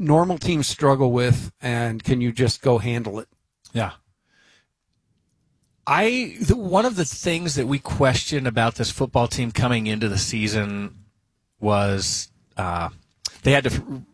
normal teams struggle with, and can you just go handle it? Yeah. One of the things that we questioned about this football team coming into the season was they had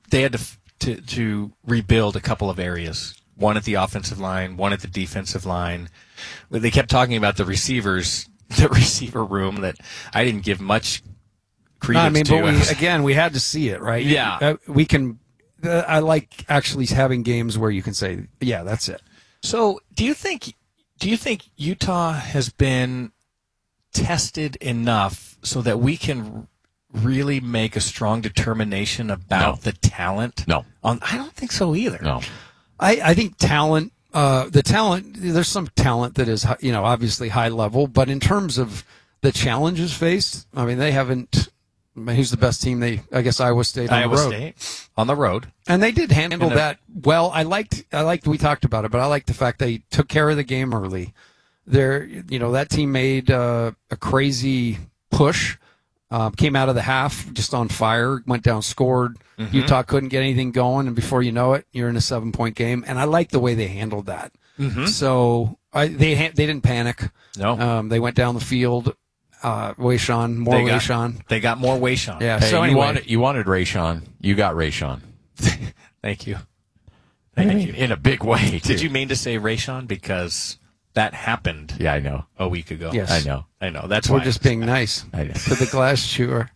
to rebuild a couple of areas. One at the offensive line, one at the defensive line. They kept talking about the receivers, the receiver room that I didn't give much credence to. But we had to see it, right? Yeah. We can. I like actually having games where you can say, yeah, that's it. So do you think Utah has been tested enough so that we can really make a strong determination about the talent? No. I don't think so either. No. I think talent, there's some talent that is, obviously high level, but in terms of the challenges faced, I mean, they haven't. Who's the best team? Iowa State on the road. State on the road. And they did handle that well. I liked, we talked about it, but I liked the fact they took care of the game early. That team made a crazy push, came out of the half just on fire, went down, scored. Mm-hmm. Utah couldn't get anything going, and before you know it, you're in a 7-point game. And I like the way they handled that. Mm-hmm. So they didn't panic. No. They went down the field. Wayshawn, Wayshawn. They got more Wayshawn. Yeah. Hey, so anyway, you wanted Rayshawn. You got Rayshawn. Thank you. Thank you. In a big way, too. Did you mean to say Rayshawn? Because that happened. Yeah, I know. A week ago. Yes. I know. That's we're why just being nice I know. to the glass chewer.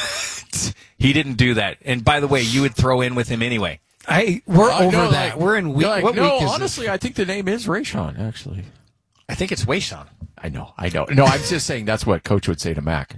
He didn't do that. And by the way, you would throw in with him anyway. We're over that. We're in week. What no, week is honestly, I think the name is Rayshawn, actually. I think it's Wayshawn. I know. No, I'm just saying that's what Coach would say to Mac.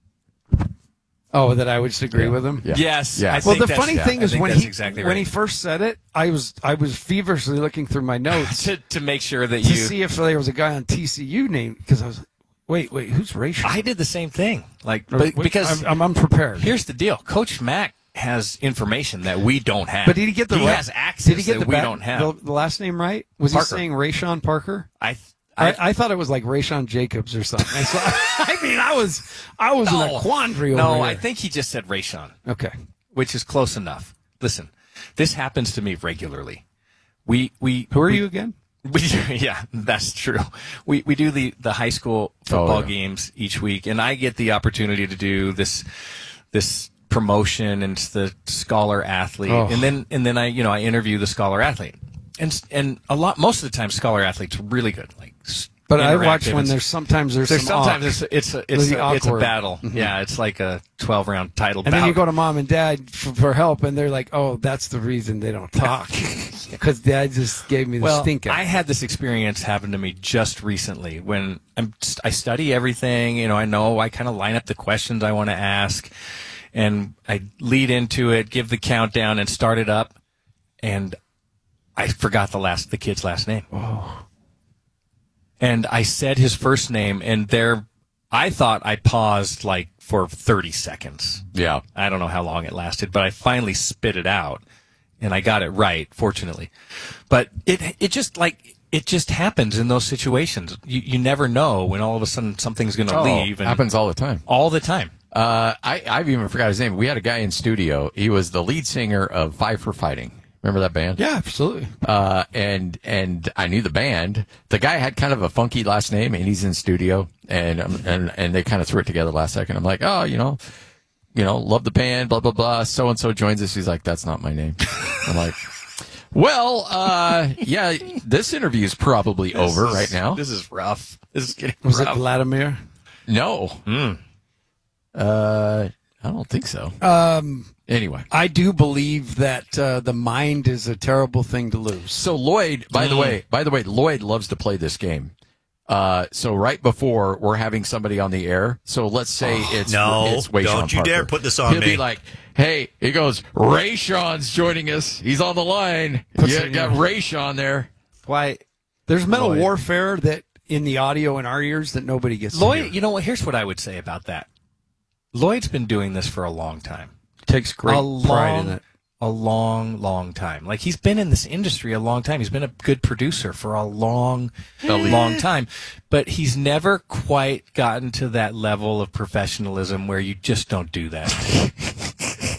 Oh, that I would just agree with him? Yeah. Yes. Yeah. Well, the funny thing is when he first said it, I was feverishly looking through my notes to make sure that to see if there was a guy on TCU named, because I was wait, who's Rayshawn? I did the same thing. Because I'm unprepared. Here's the deal. Coach Mack has information that we don't have. But did he get the he has access that we don't have. The last name right? Was Parker. he saying Rayshawn Parker? I thought it was like Rayshawn Jacobs or something. So, I was in a quandary over here. I think he just said Rayshawn. Okay. Which is close enough. Listen, this happens to me regularly. Who are you again? Yeah, that's true. We do the high school football games each week, and I get the opportunity to do this promotion, and it's the scholar athlete, and then I interview the scholar athlete, and most of the time scholar athletes are really good, But I watch when there's sometimes it's a battle. Mm-hmm. Yeah, it's like a 12-round title and bout. then you go to mom and dad for help, and they're like, "Oh, that's the reason they don't talk because dad just gave me the stink eye." I had this experience happen to me just recently when I study everything. I know I kind of line up the questions I want to ask, and I lead into it, give the countdown, and start it up, and I forgot the kid's last name. Oh. And I said his first name, and I thought I paused for 30 seconds. Yeah. I don't know how long it lasted, but I finally spit it out, and I got it right, fortunately. But it just happens in those situations. You never know when all of a sudden something's going to leave. And happens all the time. All the time. I've even forgot his name. We had a guy in studio. He was the lead singer of Five for Fighting. Remember that band? Yeah, absolutely. And I knew the band. The guy had kind of a funky last name, and he's in studio, and they kind of threw it together last second. I'm like, love the band, blah blah blah. So and so joins us. He's like, that's not my name. I'm like, well, yeah, this interview is probably over right now. This is rough. This is getting Was rough. it Vladimir? No. I don't think so. Anyway, I do believe that the mind is a terrible thing to lose. So Lloyd, by the way, Lloyd loves to play this game. So right before we're having somebody on the air. So let's say it's Wayshawn don't you Parker. dare put this on He'll me. be like, hey, he goes, Rayshawn's joining us. He's on the line. You got Rayshawn there. Why? There's mental warfare that in the audio in our ears that nobody gets. Lloyd, you know what? Here's what I would say about that. Lloyd's been doing this for a long time. Takes great pride in it. A long, long time. He's been in this industry a long time. He's been a good producer for a long time. But he's never quite gotten to that level of professionalism where you just don't do that.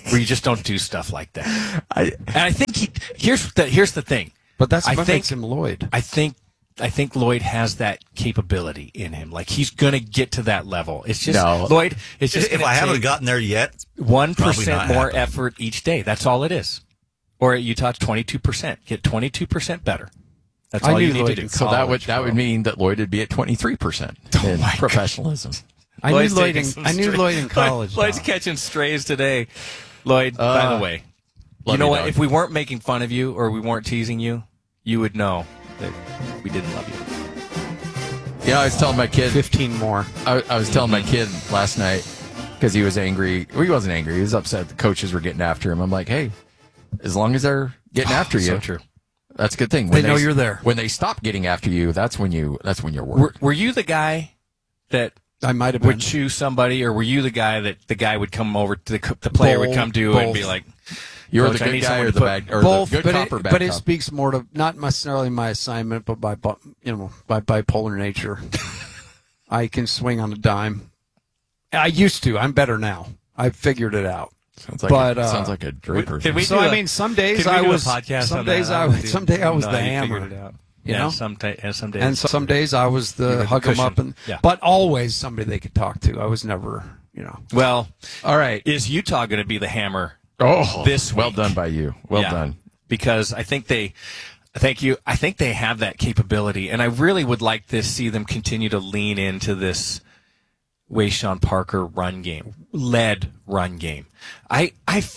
where you just don't do stuff like that. And I think here's the thing. But that's I what think- makes him Lloyd. I think Lloyd has that capability in him. Like, he's going to get to that level. It's just No. Lloyd. It's just If I haven't gotten there yet, 1% not more happening. effort each day. That's all it is. Or at Utah, 22%. Get 22% better. That's I all you knew need Lloyd to do. in So that would mean that Lloyd would be at 23% in professionalism. I knew Lloyd's Lloyd. taking some I knew strays. Lloyd in college. Lloyd's now. catching strays today. Lloyd, by the way, you love know you, what? dog. If we weren't making fun of you or we weren't teasing you, you would know that we didn't love you. I was telling my kid 15 more. I was telling my kid last night because he was angry. Well, he wasn't angry. He was upset the coaches were getting after him. I'm like, hey, as long as they're getting after you, So true. that's a good thing. They know you're there. When they stop getting after you, that's when you're worried. Were you the guy that I might have been. would choose somebody, or were you the guy that the guy would come over to the player would come to and be Both. like, You're Coach, the I good need guy someone or to the put- bad or Both, the good but cop or it, bad but it cop? speaks more to not necessarily my assignment, but by my bipolar nature. I can swing on a dime. I used to. I'm better now. I've figured it out. Sounds like but, sounds like a Draper. Can we So do I a- mean, some days can we I do a was. podcast Some on days that? I was. Someday I was No, the you hammer. figured it out. You yeah, know? some days. And some days I was were the the hug 'em cushion. up, and Yeah. but always somebody they could talk to. I was never, Well, All right. is Utah going to be the hammer? Oh, this well week? done by you. Well Yeah. done. Because I think they, thank you. I think they have that capability, and I really would like to see them continue to lean into this Wayshawn Parker run game, led run game. I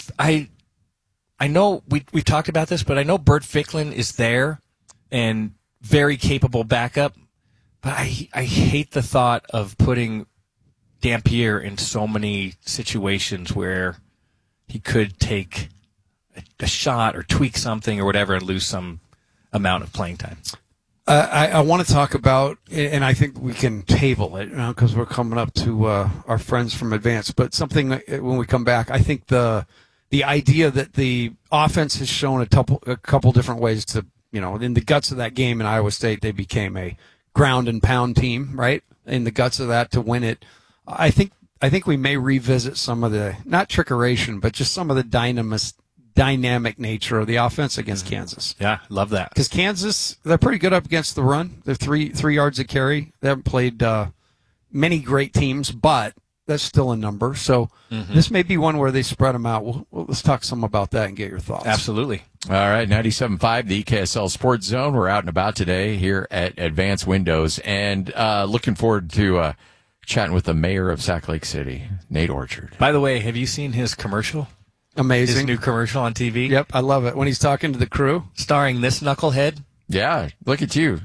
know we've talked about this, but I know Bert Ficklin is there and very capable backup. But I hate the thought of putting Dampier in so many situations where he could take a shot or tweak something or whatever and lose some amount of playing time. I want to talk about, and I think we can table it because we're coming up to our friends from Advance. But something when we come back, I think the idea that the offense has shown a couple different ways to, in the guts of that game in Iowa State, they became a ground and pound team, right? In the guts of that to win it, I think we may revisit some of the not trickeration, but just some of the dynamic nature of the offense against Kansas. Yeah, love that. Because Kansas, they're pretty good up against the run. They're three yards a carry. They haven't played many great teams, but that's still a number. So this may be one where they spread them out. Let's talk some about that and get your thoughts. Absolutely. All right, 97.5, the EKSL Sports Zone. We're out and about today here at Advance Windows, and looking forward to chatting with the mayor of Sac Lake City, Nate Orchard. By the way, have you seen his commercial? His Amazing. new commercial on TV? Yep, I love it. When he's talking to the crew. Starring this knucklehead. Yeah, look at you.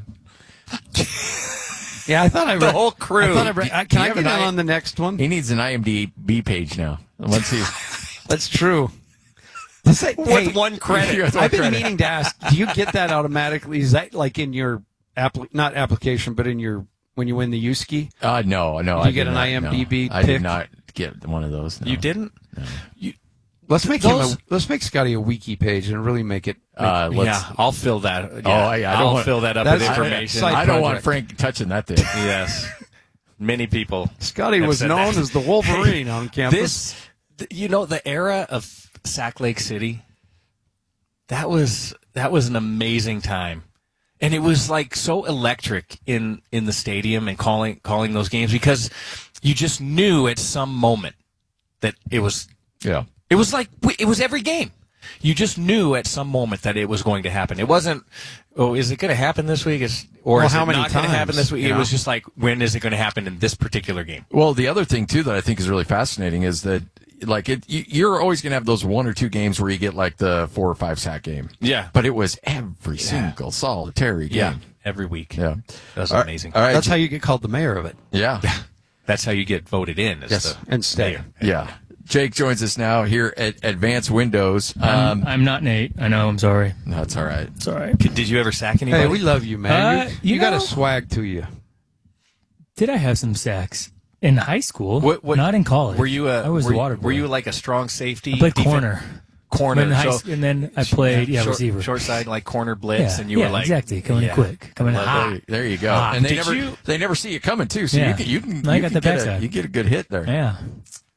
Yeah, I thought I read The whole crew. I thought I read, can I have get in an on the next one? He needs an IMDb page now. Let's see. That's true. With one credit. I've been meaning to ask, do you get that automatically? Is that like in your not application, but in your when you win the USKI? No. You I get did an not, IMDb no. I pick? did not get one of those. No. You didn't? Let's make Those- let's make Scotty a wiki page and really make it. Let's, Yeah, I'll fill that. Oh, I don't I'll want- fill that up with That's- information. side I don't want project. Frank touching that thing. Yes. Many people. Scotty have was said known that. as the Wolverine on campus. The era of Sac Lake City, that was an amazing time. And it was like so electric in the stadium and calling those games because you just knew at some moment that it was Yeah. it was like it was every game. You just knew at some moment that it was going to happen. It wasn't, is it going to happen this week? Or Well, is how it many not going to happen times, this week? you It know? was just like, when is it going to happen in this particular game? Well, the other thing too that I think is really fascinating is that like you're always going to have those one or two games where you get like the 4 or 5 sack game. Yeah. But it was every single solitary game. Yeah, every week. Yeah. That was All right, amazing. All right. That's how you get called the mayor of it. Yeah. That's how you get voted in. As Yes, the and stay. mayor. Yeah. Jake joins us now here at Advance Windows. I'm not Nate. I know. I'm sorry. No, it's all right. It's all right. Did you ever sack anybody? Hey, we love you, man. You you got a know- swag to you. Did I have some sacks in high school? What- Not in college. Were you I was were, the water boy. Were you like a strong safety? I played defen- corner. Corner. In high, So- and then I played short, receiver. Short side, like corner blitz, Yeah, and you yeah, were like, exactly. Coming in yeah. quick. Coming in Love hot. There you go. Ah, And did you- they never see you coming too. So Yeah. you can I got the backside. you get a good hit there. Yeah.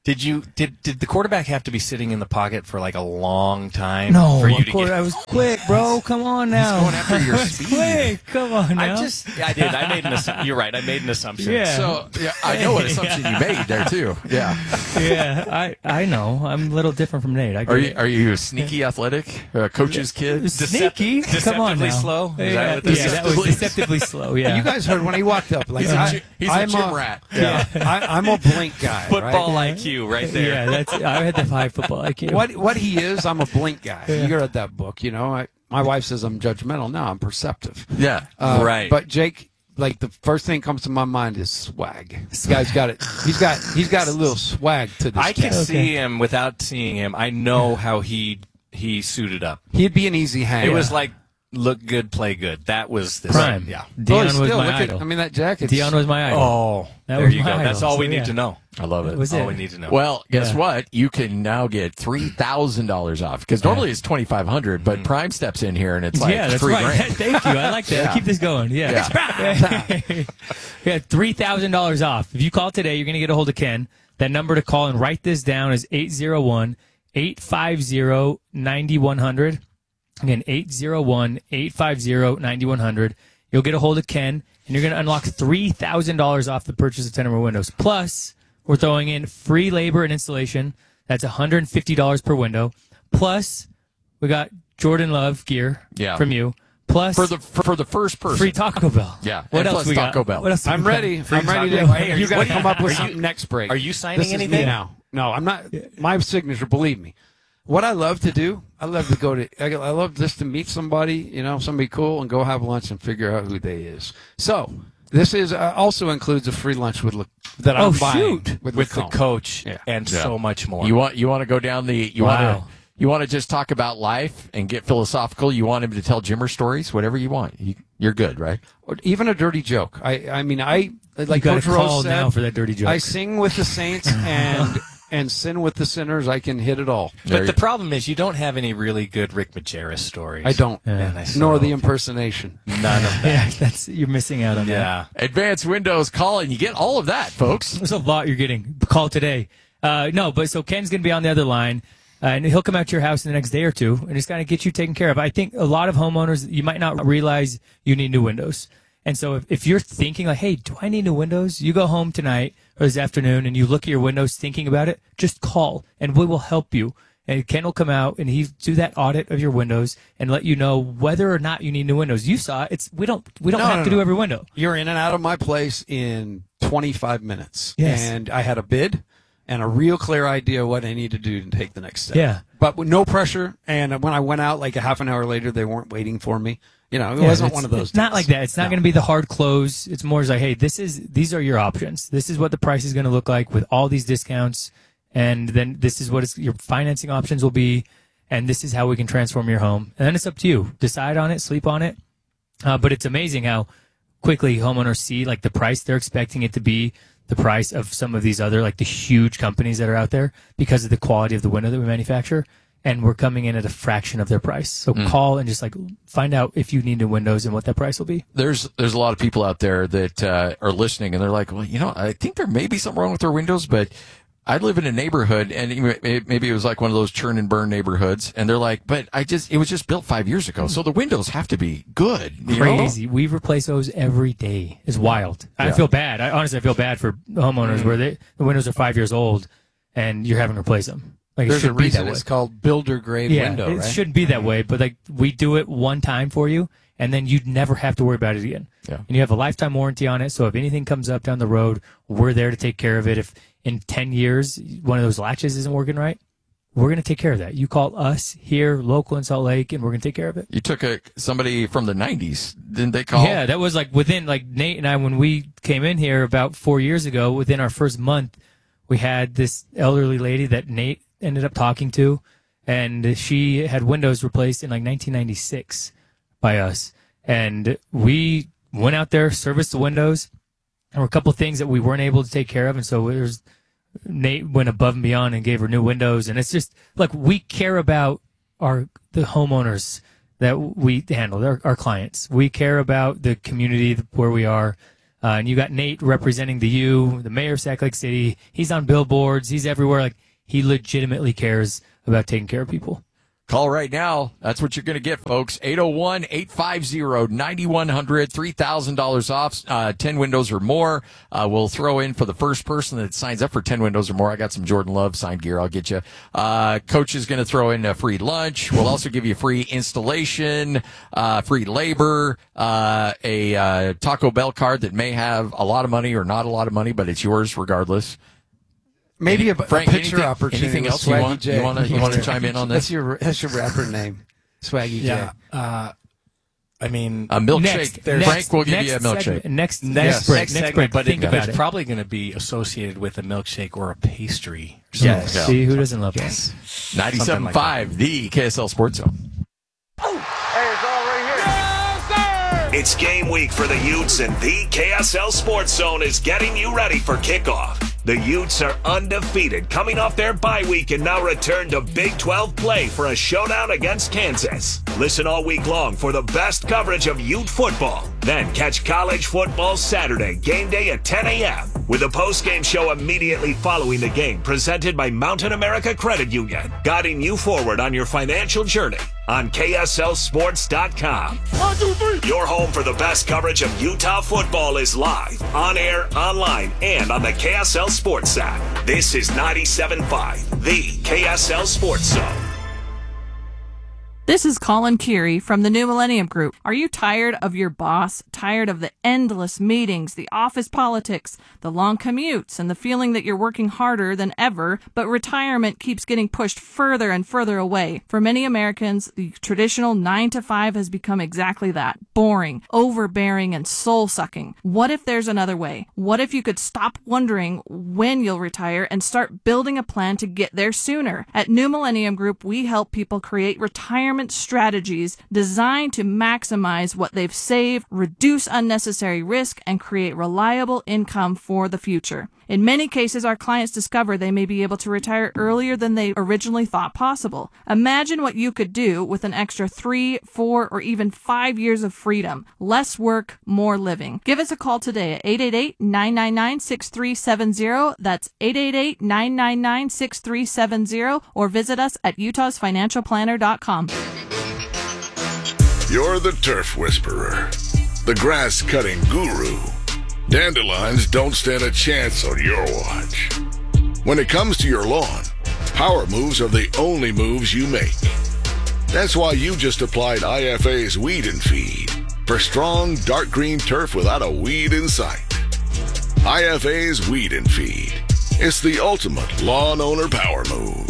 Did the quarterback have to be sitting in the pocket for like a long time No, for you of to course, get? I was quick, bro. Come on now. going after your I was speed. quick. Come on now. I did. I made an assumption. You're right. I made an assumption. Yeah. So yeah, I know what assumption you made there too. Yeah. Yeah, I know. I'm a little different from Nate. I get it. Are you a sneaky athletic coach's kid? Sneaky? Come on deceptively now. slow? Is Yeah, that what this that is? was deceptively slow. Yeah. You guys heard when he walked up. Like He's a I'm gym rat. Yeah, I'm a blink guy. Football Right? IQ right there. Yeah, I had the high football IQ. What he is, I'm a blink guy. You read that book, you know. My wife says I'm judgmental. No, I'm perceptive. Yeah. Right. But Jake, like the first thing that comes to my mind is swag. This guy's got it. He's got a little swag to this. I can kid. see him without seeing him. I know how he suited up. He'd be an easy hang. It was like look good, play good. That was this. Prime. Yeah. Dion was still, my look idol. At, I mean, that jacket. Dion was my idol. Oh, That there was you my go. idol, That's all we so need yeah. to know. I love it. That was All it. we need to know. Well, guess Yeah. what? You can now get $3,000 off because normally it's $2,500, but Prime steps in here and it's like Yeah, that's $3,000. right. Thank you. I like that. Yeah. Keep this going. Yeah. Yeah, $3,000 off. If you call today, you're going to get a hold of Ken. That number to call and write this down is 801-850-9100. Again, 801-850-9100. You'll get a hold of Ken, and you're going to unlock $3,000 off the purchase of 10 or more windows. Plus, we're throwing in free labor and installation. That's $150 per window. Plus, we got Jordan Love gear from you. Plus, For the first person. free Taco Bell. Yeah, What and else plus we got? Taco Bell. What else we I'm got? ready. I'm ready to. Taco Bell. You got to What- come up with are something you- next break. are you signing This is me anything? now? No, I'm not. My signature. Believe me. What I love to do, I love to go to. I love just to meet somebody, you know, somebody cool, and go have lunch and figure out who they is. So this is also includes a free lunch with that I'm buying shoot. with the Lacombe. coach Yeah. and Yeah. so much more. You want to go down the Wow. you want to just talk about life and get philosophical. You want him to tell Jimmer stories, whatever you want. You're good, right? Or even a dirty joke. I mean, like You got Coach to Rose call said, now for that dirty joke. I sing with the saints and sin with the sinners. I can hit it all. But the problem is you don't have any really good Rick Majerus stories. I don't. And I Nor so the hope- impersonation. None of yeah, that. you're missing out on that. Yeah. Advanced Windows call and you get all of that, folks. There's a lot you're getting. Call today. No, but so Ken's going to be on the other line, and he'll come out to your house in the next day or two and just kind of get you taken care of. I think a lot of homeowners, you might not realize you need new windows. And so if you're thinking like, hey, do I need new windows? You go home tonight or this afternoon and you look at your windows thinking about it, just call and we will help you. And Ken will come out and he do that audit of your windows and let you know whether or not you need new windows. You saw it. We don't have to do every window. You're in and out of my place in 25 minutes. Yes. And I had a bid and a real clear idea what I need to do to take the next step. Yeah. But with no pressure. And when I went out like a half an hour later, they weren't waiting for me. You know, it wasn't one of those. It's not days. like that. It's not No. going to be the hard close. It's more like, hey, these are your options. This is what the price is going to look like with all these discounts, and then this is what your financing options will be, and this is how we can transform your home. And then it's up to you. Decide on it, sleep on it. But it's amazing how quickly homeowners see like the price they're expecting it to be the price of some of these other like the huge companies that are out there because of the quality of the window that we manufacture. And we're coming in at a fraction of their price. So call and just like find out if you need new windows and what that price will be. There's a lot of people out there that are listening and they're like, well, you know, I think there may be something wrong with their windows, but I live in a neighborhood and maybe it was like one of those churn and burn neighborhoods. And they're like, but it was just built 5 years ago. So the windows have to be good. You know? Crazy. We replace those every day. It's wild. I feel bad. I feel bad for homeowners where the windows are 5 years old and you're having to replace them. Like it There's a shouldn't be reason that way. it's called builder grade window, it right? shouldn't be that way, but like we do it one time for you, and then you'd never have to worry about it again. Yeah. And you have a lifetime warranty on it, so if anything comes up down the road, we're there to take care of it. If in 10 years one of those latches isn't working right, we're going to take care of that. You call us here, local in Salt Lake, and we're going to take care of it. You took somebody from the 90s, didn't they call? Yeah, that was like within like Nate and I when we came in here about 4 years ago. Within our first month, we had this elderly lady that Nate ended up talking to, and she had windows replaced in like 1996 by us. And we went out there, serviced the windows. There were a couple of things that we weren't able to take care of, and so Nate went above and beyond and gave her new windows. And it's just like we care about the homeowners that we handle, our clients. We care about the community where we are. And you got Nate representing the U, the mayor of Sac Lake City. He's on billboards. He's everywhere. Like, he legitimately cares about taking care of people. Call right now. That's what you're going to get, folks. 801-850-9100, $3,000 off, 10 windows or more. We'll throw in for the first person that signs up for 10 windows or more. I got some Jordan Love signed gear. I'll get you. Coach is going to throw in a free lunch. We'll also give you free installation, free labor, a Taco Bell card that may have a lot of money or not a lot of money, but it's yours regardless. Maybe Frank, a picture opportunity. anything with else you Swaggy J. You want to chime in on this? That's your rapper name, Swaggy J. I mean, A milkshake. Frank will give you a milkshake. Next segment, break. but Think about it's it. probably going to be associated with a milkshake or a pastry. Yes. Yeah. See, who doesn't love that? 97.5, like the KSL Sports Zone. It's game week for the Utes, and the KSL Sports Zone is getting you ready for kickoff. The Utes are undefeated, coming off their bye week and now return to Big 12 play for a showdown against Kansas. Listen all week long for the best coverage of Ute football. Then catch college football Saturday, game day at 10 a.m. with a post-game show immediately following the game, presented by Mountain America Credit Union, guiding you forward on your financial journey on KSLSports.com. 1, 2, 3. Your home for the best coverage of Utah football is live, on air, online, and on the KSL Sports app. This is 97.5, the KSL Sports Zone. This is Colin Keary from the New Millennium Group. Are you tired of your boss? Tired of the endless meetings, the office politics, the long commutes, and the feeling that you're working harder than ever, but retirement keeps getting pushed further and further away? For many Americans, the traditional 9-to-5 has become exactly that. Boring, overbearing, and soul-sucking. What if there's another way? What if you could stop wondering when you'll retire and start building a plan to get there sooner? At New Millennium Group, we help people create retirement strategies designed to maximize what they've saved, reduce unnecessary risk, and create reliable income for the future. In many cases, our clients discover they may be able to retire earlier than they originally thought possible. Imagine what you could do with an extra 3, 4, or even 5 years of freedom. Less work, more living. Give us a call today at 888-999-6370. That's 888-999-6370, or visit us at utahsfinancialplanner.com. You're the turf whisperer, the grass-cutting guru. Dandelions don't stand a chance on your watch. When it comes to your lawn, power moves are the only moves you make. That's why you just applied IFA's Weed and Feed for strong, dark green turf without a weed in sight. IFA's Weed and Feed. It's the ultimate lawn owner power move.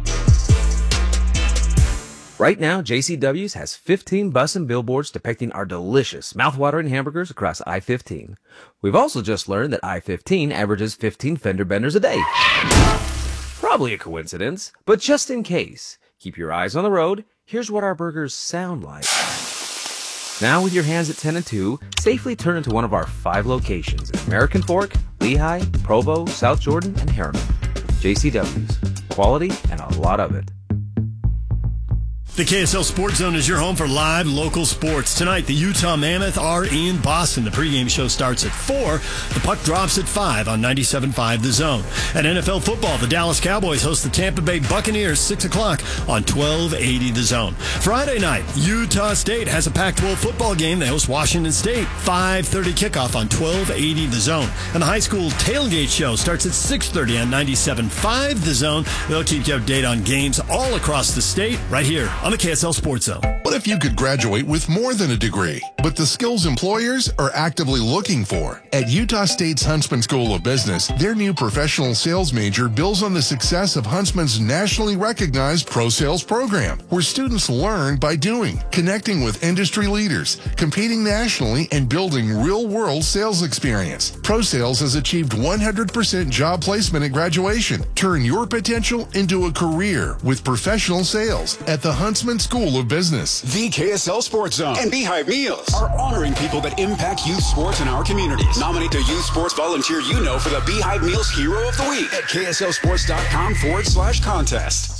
Right now, JCW's has 15 bus and billboards depicting our delicious, mouthwatering hamburgers across I-15. We've also just learned that I-15 averages 15 fender benders a day. Probably a coincidence, but just in case, keep your eyes on the road. Here's what our burgers sound like. Now, with your hands at 10 and 2, safely turn into one of our 5 locations in American Fork, Lehigh, Provo, South Jordan, and Harriman. JCW's. Quality and a lot of it. The KSL Sports Zone is your home for live local sports. Tonight, the Utah Mammoth are in Boston. The pregame show starts at 4. The puck drops at 5 on 97.5 The Zone. At NFL football, the Dallas Cowboys host the Tampa Bay Buccaneers 6 o'clock on 1280 The Zone. Friday night, Utah State has a Pac-12 football game. They host Washington State. 5:30 kickoff on 1280 The Zone. And the high school tailgate show starts at 6:30 on 97.5 The Zone. They'll keep you updated on games all across the state right here on the KSL Sports Zone. What if you could graduate with more than a degree, but the skills employers are actively looking for? At Utah State's Huntsman School of Business, their new professional sales major builds on the success of Huntsman's nationally recognized Pro Sales program, where students learn by doing, connecting with industry leaders, competing nationally, and building real-world sales experience. Pro Sales has achieved 100% job placement at graduation. Turn your potential into a career with professional sales at the Huntsman School of Business. The KSL Sports Zone and Beehive Meals are honoring people that impact youth sports in our communities. Nominate the youth sports volunteer you know for the Beehive Meals Hero of the Week at KSLSports.com/contest.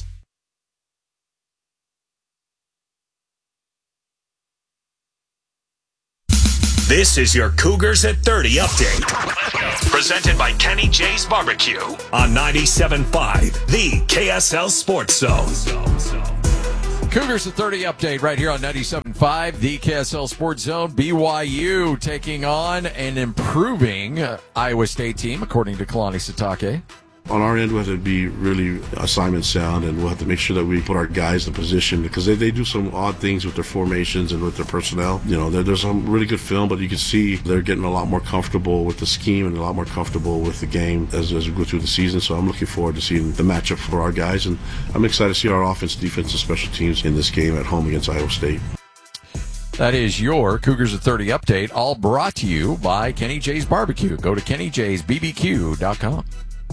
This is your Cougars at 30 update. Presented by Kenny J's Barbecue on 97.5, the KSL Sports Zone. Cougars at 30 update right here on 97.5, the KSL Sports Zone. BYU taking on an improving Iowa State team, according to Kalani Sitake. On our end, we have to be really assignment sound, and we'll have to make sure that we put our guys in position because they do some odd things with their formations and with their personnel. You know, there's some really good film, but you can see they're getting a lot more comfortable with the scheme and a lot more comfortable with the game as we go through the season. So I'm looking forward to seeing the matchup for our guys, and I'm excited to see our offense, defense, and special teams in this game at home against Iowa State. That is your Cougars at 30 update, all brought to you by Kenny J's Barbecue. Go to KennyJ'sBBQ.com.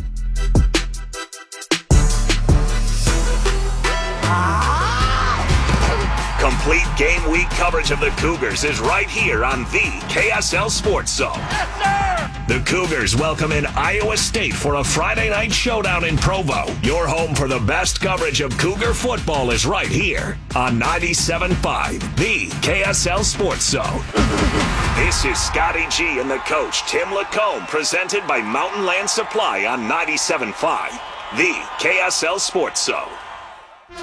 Complete game week coverage of the Cougars is right here on the KSL Sports Zone. Yes, sir! The Cougars welcome in Iowa State for a Friday night showdown in Provo. Your home for the best coverage of Cougar football is right here on 97.5, the KSL Sports Zone. This is Scotty G and the coach, Tim Lacombe, presented by Mountain Land Supply on 97.5, the KSL Sports Zone.